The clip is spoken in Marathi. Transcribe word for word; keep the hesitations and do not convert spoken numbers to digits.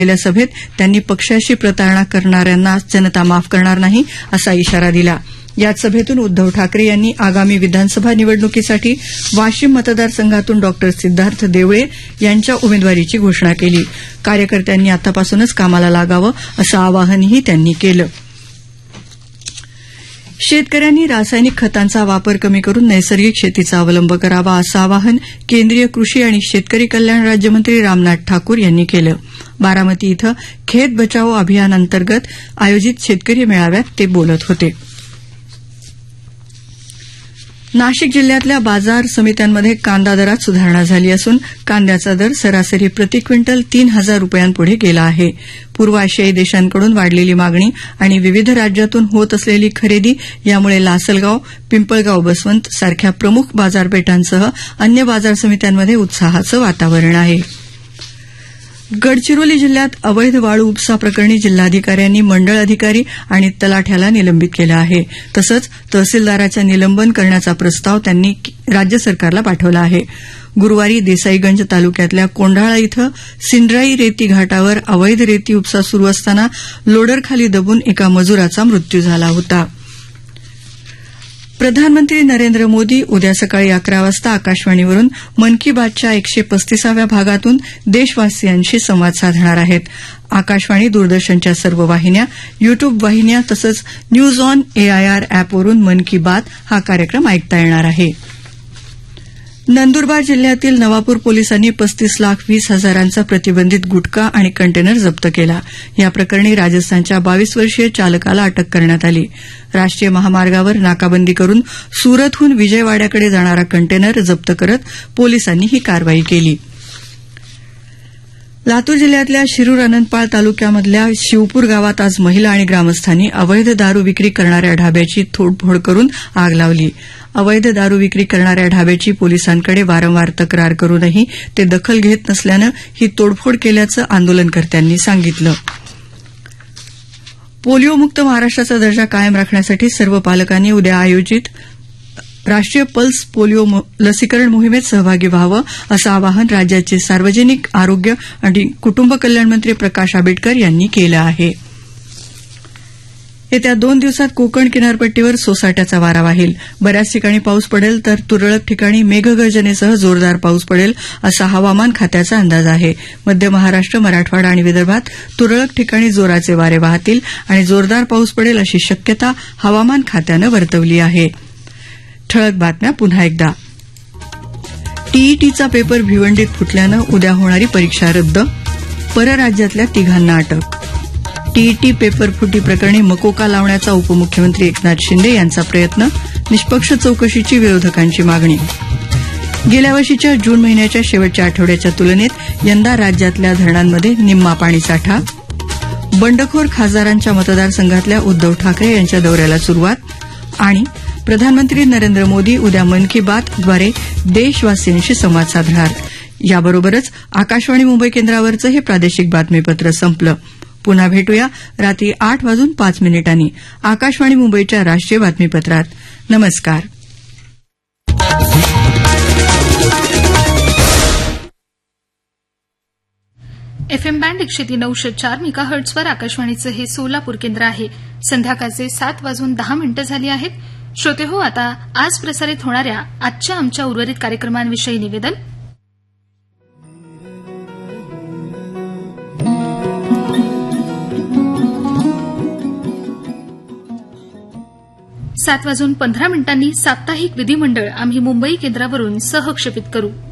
केलेल्या सभेत त्यांनी पक्षाशी प्रतारणा करणाऱ्यांना जनता माफ करणार नाही असा इशारा दिला. याच सभेतून उद्धव ठाकरे यांनी आगामी विधानसभा निवडणुकीसाठी वाशिम मतदारसंघातून डॉक्टर सिद्धार्थ देवळे यांच्या उमेदवारीची घोषणा केली. कार्यकर्त्यांनी आतापासूनच कामाला लागावं असं आवाहनही त्यांनी केलं. शेतकऱ्यांनी रासायनिक खतांचा वापर कमी करून नैसर्गिक शेतीचा अवलंब करावा असं आवाहन केंद्रीय कृषी आणि शेतकरी कल्याण राज्यमंत्री रामनाथ ठाकूर यांनी केलं. बारामती इथं खेत बचाओ अभियानांतर्गत आयोजित शेतकरी मेळाव्यात ते बोलत होते. नाशिक जिल्ह्यातल्या बाजार समित्यांमध्ये कांदा दरात सुधारणा झाली असून कांद्याचा दर सरासरी प्रति क्विंटल तीन हजार रुपयांपुढे गेला आहे. पूर्व आशियाई देशांकडून वाढलेली मागणी आणि विविध राज्यातून होत असलेली खरेदी यामुळे लासलगाव, पिंपळगाव, बसवंत सारख्या प्रमुख बाजारपेठांसह अन्य बाजार समित्यांमध्ये उत्साहाचं वातावरण आहे. गडचिरोली जिल्ह्यात अवैध वाळू उपसा प्रकरणी जिल्हाधिकाऱ्यांनी मंडळ अधिकारी आणि तलाठ्याला निलंबित केलं आहे. तसंच तहसीलदाराच्या निलंबन करण्याचा प्रस्ताव त्यांनी राज्य सरकारला पाठवला आहे. गुरुवारी देसाईगंज तालुक्यातल्या कोंढाळा इथं सिंडराई रेती घाटावर अवैध रेती उपसा सुरू असताना लोडरखाली दबून एका मजुराचा मृत्यू झाला होता. प्रधानमंत्री नरेंद्र मोदी उद्या सकाळी अकरा वाजता आकाशवाणीवरून मन की बातच्या एकशे पस्तीसाव्या भागातून देशवासियांशी संवाद साधणार आहेत. आकाशवाणी, दूरदर्शनच्या सर्व वाहिन्या, युट्यूब वाहिन्या तसंच न्यूज ऑन एआयआर अॅपवरून मन की बात हा कार्यक्रम ऐकता येणार आहे. नंदुरबार जिल्ह्यातील नवापूर पोलिसांनी पस्तीस लाख वीस हजारांचा प्रतिबंधित गुटखा आणि कंटेनर जप्त केला. या प्रकरणी राजस्थानच्या बावीस वर्षीय चालकाला अटक करण्यात आली. राष्ट्रीय महामार्गावर नाकाबंदी करून सुरतहून विजयवाड्याकडे जाणारा कंटेनर जप्त करत पोलिसांनी ही कारवाई केली. लातूर जिल्ह्यातल्या शिरूर अनंतपाळ तालुक्यामधल्या शिवपूर गावात आज महिला आणि ग्रामस्थांनी अवैध दारू विक्री करणाऱ्या ढाब्याची तोडफोड करून आग लावली. अवैध दारू विक्री करणाऱ्या ढाब्याची पोलिसांकडे वारंवार तक्रार करूनही ते दखल घेत नसल्यानं ही तोडफोड केल्याचं आंदोलनकर्त्यांनी सांगितलं. पोलिओमुक्त महाराष्ट्राचा दर्जा कायम राखण्यासाठी सर्व पालकांनी उद्या आयोजित राष्ट्रीय पल्स पोलिओ लसीकरण मोहिमेत सहभागी व्हावं असं आवाहन राज्याचे सार्वजनिक आरोग्य आणि कुटुंब कल्याण मंत्री प्रकाश आंबेडकर यांनी केलं आहे. येत्या दोन दिवसात कोकण किनारपट्टीवर सोसाट्याचा वारा वाहेल. बऱ्याच ठिकाणी पाऊस पडेल तर तुरळक ठिकाणी मेघगर्जनेसह जोरदार पाऊस पडेल असा हवामान खात्याचा अंदाज आहे. मध्य महाराष्ट्र, मराठवाडा आणि विदर्भात तुरळक ठिकाणी जोराचे वारे वाहतील आणि जोरदार पाऊस पडेल अशी शक्यता हवामान खात्यानं वर्तवली आहे. ठळक बातम्या पुन्हा एकदा. टीईटीचा पेपर भिवंडीत फुटल्यानं उद्या होणारी परीक्षा रद्द. परराज्यातल्या तिघांना अटक. टीईटी पेपर फुटी प्रकरणी मकोका लावण्याचा उपमुख्यमंत्री एकनाथ शिंदे यांचा प्रयत्न. निष्पक्ष चौकशीची विरोधकांची मागणी. गेल्या वर्षीच्या जून महिन्याच्या शेवटच्या आठवड्याच्या तुलनेत यंदा राज्यातल्या धरणांमध्ये निम्मा पाणीसाठा. बंडखोर खासदारांच्या मतदारसंघातल्या उद्धव ठाकरे यांच्या दौऱ्याला सुरुवात. आणि प्रधानमंत्री नरेंद्र मोदी उद्या मन की बातद्वारे देशवासियांशी संवाद साधणार. याबरोबरच आकाशवाणी मुंबई केंद्रावरचं हे प्रादेशिक बातमीपत्र संपलं. पुन्हा भेटूया रात्री आठ वाजून पाच मिनिटांनी आकाशवाणी मुंबईच्या राष्ट्रीय बातमीपत्रात. नमस्कार. एफएम बँड एकशे तीन अंश चार मेगा हर्ट्झवर आकाशवाणीचं हे सोलापूर केंद्र आहे. संध्याकाळचे सात वाजून दहा मिनिटं झाली आहेत. श्रोते हो, आता आज प्रसारित होणाऱ्या आजच्या आमच्या उर्वरित कार्यक्रमांविषयी निवेदन. सात वाजून पंधरा मिनिटांनी साप्ताहिक विधिमंडळ आम्ही मुंबई केंद्रावरून सहक्षेपित करू.